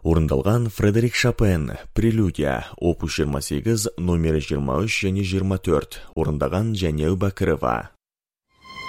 Орындалған Фредерик Шопен, Прелюдия, опус 28, номері 23 және 24, орындаған Жәнеу Бәкірова.